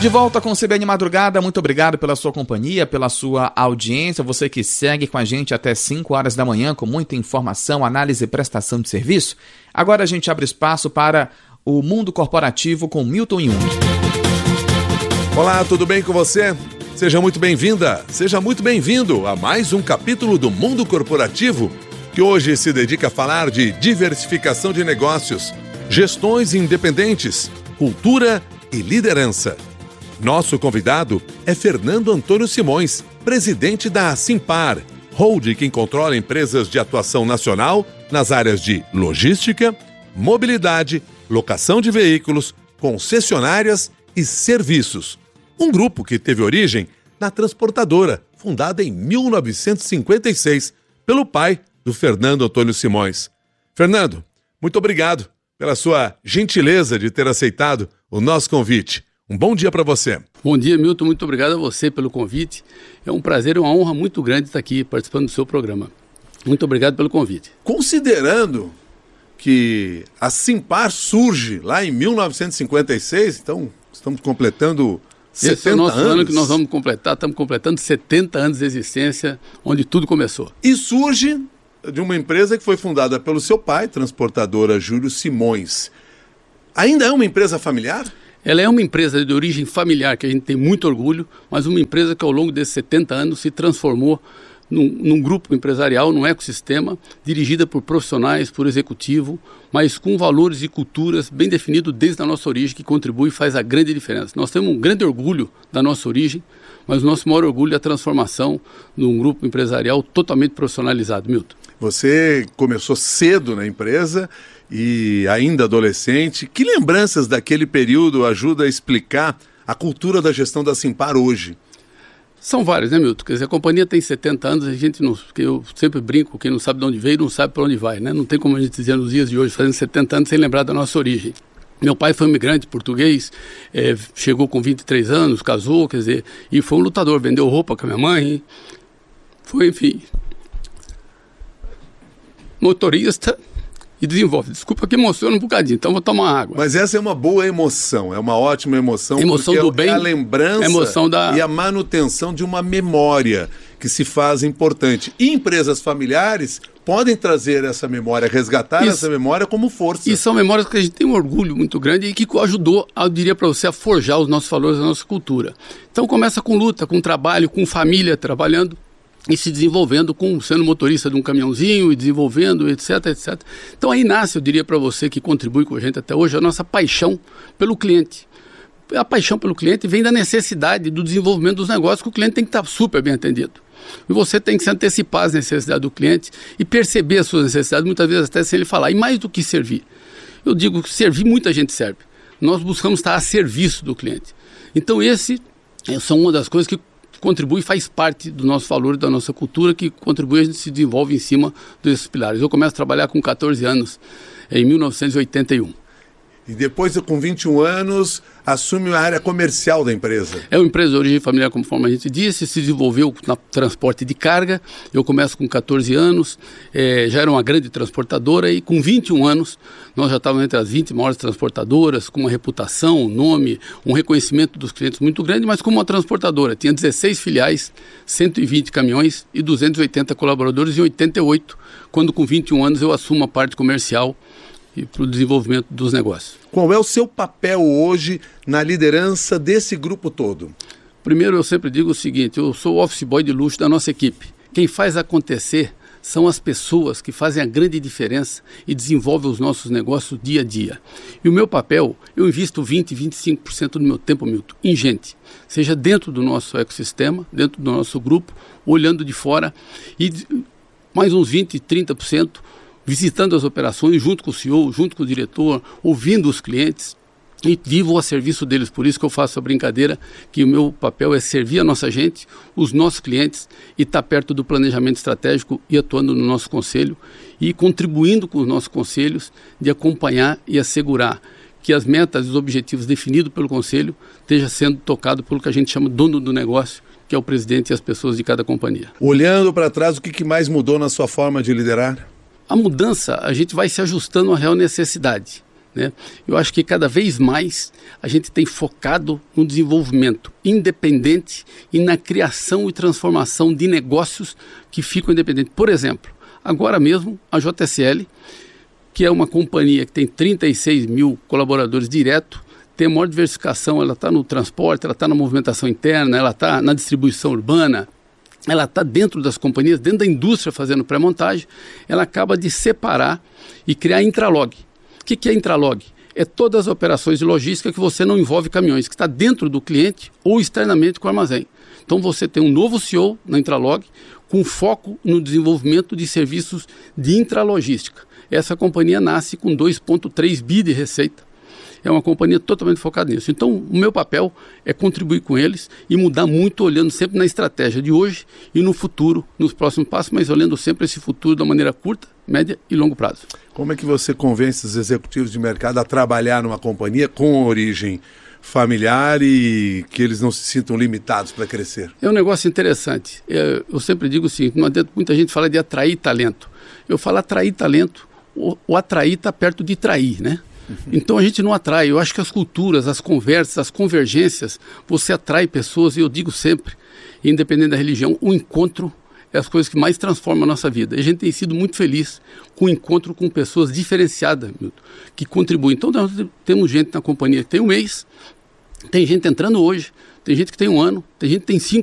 De volta com o CBN Madrugada, muito obrigado pela sua companhia, pela sua audiência, você que segue com a gente até 5 horas da manhã com muita informação, análise e prestação de serviço. Agora a gente abre espaço para o Mundo Corporativo com Milton Jung. Olá, tudo bem com você? Seja muito bem-vinda, seja muito bem-vindo a mais um capítulo do Mundo Corporativo, que hoje se dedica a falar de diversificação de negócios, gestões independentes, cultura e liderança. Nosso convidado é Fernando Antônio Simões, presidente da Simpar, holding que controla empresas de atuação nacional nas áreas de logística, mobilidade, locação de veículos, concessionárias e serviços. Um grupo que teve origem na Transportadora, fundada em 1956 pelo pai do Fernando Antônio Simões. Fernando, muito obrigado pela sua gentileza de ter aceitado o nosso convite. Um bom dia para você. Bom dia, Milton. Muito obrigado a você pelo convite. É um prazer e uma honra muito grande estar aqui participando do seu programa. Muito obrigado pelo convite. Considerando que a Simpar surge lá em 1956, então estamos completando 70 Esse é o nosso anos. ano que nós vamos completar, estamos completando 70 anos de existência, onde tudo começou. E surge de uma empresa que foi fundada pelo seu pai, Transportadora Júlio Simões. Ainda é uma empresa familiar? Ela é uma empresa de origem familiar, que a gente tem muito orgulho, mas uma empresa que ao longo desses 70 anos se transformou num grupo empresarial, num ecossistema, dirigida por profissionais, por executivo, mas com valores e culturas bem definidos desde a nossa origem, que contribui e faz a grande diferença. Nós temos um grande orgulho da nossa origem, mas o nosso maior orgulho é a transformação num grupo empresarial totalmente profissionalizado. Milton. Você começou cedo na empresa e ainda adolescente. Que lembranças daquele período ajuda a explicar a cultura da gestão da Simpar hoje? São vários, né, Milton? Quer dizer, a companhia tem 70 anos, a gente não, porque eu sempre brinco, quem não sabe de onde veio não sabe para onde vai, né? Não tem como a gente dizer nos dias de hoje, fazendo 70 anos sem lembrar da nossa origem. Meu pai foi um imigrante português, chegou com 23 anos, casou, quer dizer, e foi um lutador, vendeu roupa com a minha mãe, foi, enfim, motorista e desenvolve. Desculpa que emociona um bocadinho, então vou tomar água. Mas essa é uma boa emoção, é uma ótima emoção, emoção porque do bem, é a lembrança e a manutenção de uma memória que se faz importante. E empresas familiares podem trazer essa memória, resgatar essa memória como força. E são memórias que a gente tem um orgulho muito grande e que ajudou, eu diria para você, a forjar os nossos valores, a nossa cultura. Então começa com luta, com trabalho, com família trabalhando e se desenvolvendo, sendo motorista de um caminhãozinho e desenvolvendo, etc, etc. Então aí nasce, eu diria para você que contribui com a gente até hoje, a nossa paixão pelo cliente. A paixão pelo cliente vem da necessidade do desenvolvimento dos negócios, que o cliente tem que estar super bem atendido. E você tem que se antecipar às necessidades do cliente e perceber as suas necessidades, muitas vezes até sem ele falar. E mais do que servir. Eu digo que servir, muita gente serve. Nós buscamos estar a serviço do cliente. Então são uma das coisas que contribui e faz parte do nosso valor e da nossa cultura, que contribui, a gente se desenvolve em cima desses pilares. Eu começo a trabalhar com 14 anos, em 1981. E depois, com 21 anos, assume a área comercial da empresa. É uma empresa de origem familiar, conforme a gente disse, se desenvolveu no transporte de carga. Eu começo com 14 anos, já era uma grande transportadora e com 21 anos nós já estávamos entre as 20 maiores transportadoras, com uma reputação, um nome, um reconhecimento dos clientes muito grande, mas como uma transportadora. Tinha 16 filiais, 120 caminhões e 280 colaboradores em 88, quando com 21 anos eu assumo a parte comercial e para o desenvolvimento dos negócios. Qual é o seu papel hoje na liderança desse grupo todo? Primeiro, eu sempre digo o seguinte, eu sou o office boy de luxo da nossa equipe. Quem faz acontecer são as pessoas que fazem a grande diferença e desenvolvem os nossos negócios dia a dia. E o meu papel, eu invisto 20%, 25% do meu tempo, Milton, em gente. Seja dentro do nosso ecossistema, dentro do nosso grupo, olhando de fora, e mais uns 20%, 30%, visitando as operações junto com o CEO, junto com o diretor, ouvindo os clientes e vivo a serviço deles. Por isso que eu faço a brincadeira que o meu papel é servir a nossa gente, os nossos clientes e estar perto do planejamento estratégico e atuando no nosso conselho e contribuindo com os nossos conselhos de acompanhar e assegurar que as metas e os objetivos definidos pelo conselho estejam sendo tocados pelo que a gente chama dono do negócio, que é o presidente e as pessoas de cada companhia. Olhando para trás, o que mais mudou na sua forma de liderar? A mudança, a gente vai se ajustando à real necessidade. né? Eu acho que cada vez mais a gente tem focado no desenvolvimento independente e na criação e transformação de negócios que ficam independentes. Por exemplo, agora mesmo a JSL, que é uma companhia que tem 36 mil colaboradores direto, tem a maior diversificação, ela está no transporte, ela está na movimentação interna, ela está na distribuição urbana, ela está dentro das companhias, dentro da indústria fazendo pré-montagem, ela acaba de separar e criar a Intralog. O que é Intralog? É todas as operações de logística que você não envolve caminhões, que está dentro do cliente ou externamente com o armazém. Então você tem um novo CEO na Intralog com foco no desenvolvimento de serviços de intralogística. Essa companhia nasce com 2,3 bi de receita. É uma companhia totalmente focada nisso. Então, o meu papel é contribuir com eles e mudar muito, olhando sempre na estratégia de hoje e no futuro, nos próximos passos, mas olhando sempre esse futuro da maneira curta, média e longo prazo. Como é que você convence os executivos de mercado a trabalhar numa companhia com origem familiar e que eles não se sintam limitados para crescer? É um negócio interessante. Eu sempre digo o seguinte, não adianta muita gente falar de atrair talento. Eu falo atrair talento, o atrair está perto de trair, né? Então a gente não atrai. Eu acho que as culturas, as conversas, as convergências, você atrai pessoas, e eu digo sempre, independente da religião, o encontro é as coisas que mais transformam a nossa vida. E a gente tem sido muito feliz com o encontro com pessoas diferenciadas, Milton, que contribuem. Então nós temos gente na companhia que tem um mês, tem gente entrando hoje, tem gente que tem 1 ano, tem gente que tem 5